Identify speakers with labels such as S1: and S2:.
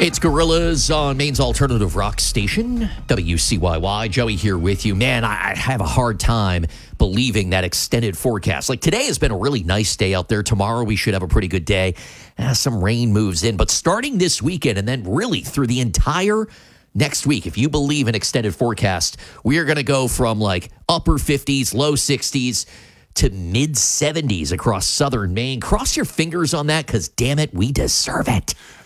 S1: It's Gorillas on Maine's alternative rock station, WCYY. Joey here with you. Man, I have a hard time believing that extended forecast. Like, today has been a really nice day out there. Tomorrow we should have a pretty good day. Some rain moves in. But starting this weekend and then really through the entire next week, if you believe in extended forecast, we are going to go from like upper 50s, low 60s to mid 70s across southern Maine. Cross your fingers on that because, damn it, we deserve it.